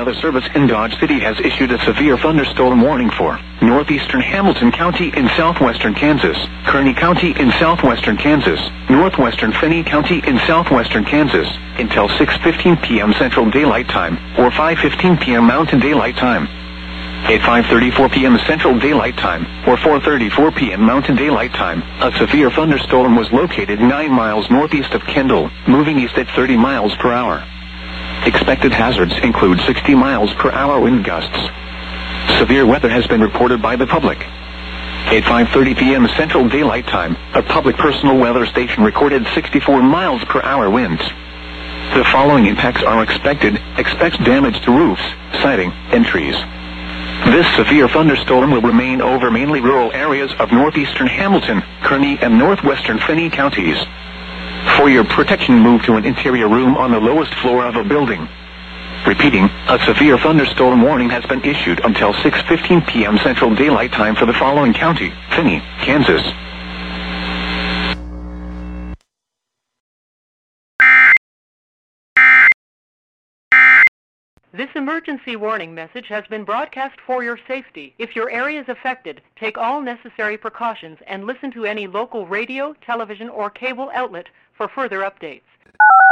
Weather Service in Dodge City has issued a severe thunderstorm warning for northeastern Hamilton County in southwestern Kansas, Kearney County in southwestern Kansas, northwestern Finney County in southwestern Kansas, until 6:15 p.m. Central Daylight Time, or 5:15 p.m. Mountain Daylight Time. At 5:34 p.m. Central Daylight Time, or 4:34 p.m. Mountain Daylight Time, a severe thunderstorm was located 9 miles northeast of Kendall, moving east at 30 miles per hour. Expected hazards include 60 miles per hour wind gusts. Severe weather has been reported by the public. At 5:30 p.m. Central Daylight Time, a public personal weather station recorded 64 miles per hour winds. The following impacts are expected. Expect damage to roofs, siding, and trees. This severe thunderstorm will remain over mainly rural areas of northeastern Hamilton, Kearney, and northwestern Finney counties. For your protection, move to an interior room on the lowest floor of a building. Repeating, a severe thunderstorm warning has been issued until 6:15 p.m. Central Daylight Time for the following county: Finney, Kansas. This emergency warning message has been broadcast for your safety. If your area is affected, take all necessary precautions and listen to any local radio, television, or cable outlet for further updates.